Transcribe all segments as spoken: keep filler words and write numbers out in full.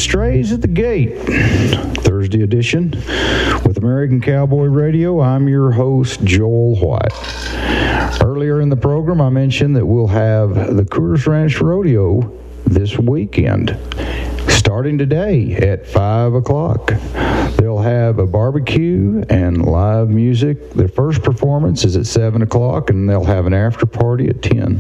Strays at the Gate, Thursday edition with American Cowboy Radio. I'm your host, Joel White. Earlier in the program, I mentioned that we'll have the Coors Ranch Rodeo this weekend, starting today at five o'clock. They'll have a barbecue and live music. Their first performance is at seven o'clock, and they'll have an after party at ten.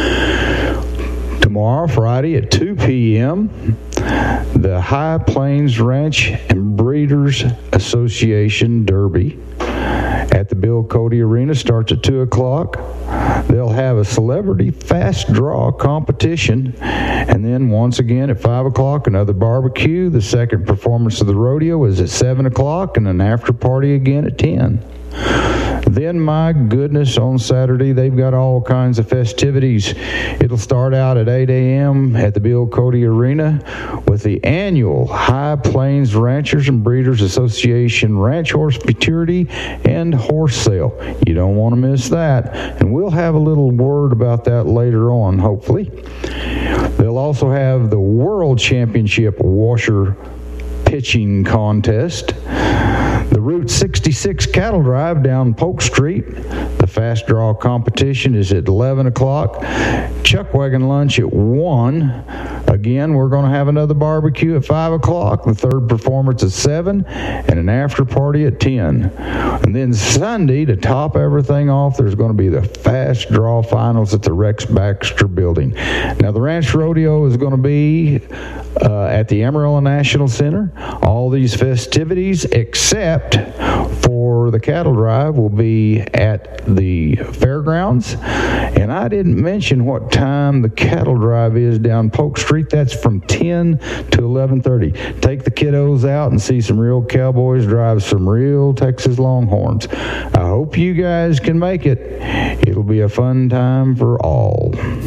Tomorrow, Friday at two p.m., the High Plains Ranch and Breeders Association Derby at the Bill Cody Arena starts at two o'clock. They'll have a celebrity fast draw competition, and then once again at five o'clock, another barbecue. The second performance of the rodeo is at seven o'clock, and an after party again at ten. Then, my goodness, on Saturday, they've got all kinds of festivities. It'll start out at eight a.m. at the Bill Cody Arena with the annual High Plains Ranchers and Breeders Association Ranch Horse Futurity and Horse Sale. You don't want to miss that. And we'll have a little word about that later on, hopefully. They'll also have the World Championship Washer Pitching Contest. The Route sixty-six Cattle Drive down Polk Street. The fast draw competition is at eleven o'clock. Chuck Wagon Lunch at one. Again, we're going to have another barbecue at five o'clock. The third performance at seven. And an after party at ten. And then Sunday, to top everything off, there's going to be the fast draw finals at the Rex Baxter Building. Now, the Ranch Rodeo is going to be uh, at the Amarillo National Center. All these festivities, except for the cattle drive, will be at the fairgrounds. And I didn't mention what time the cattle drive is down Polk Street. That's from ten to eleven thirty. Take the kiddos out and see some real cowboys drive some real Texas Longhorns. I hope you guys can make it. It'll be a fun time for all.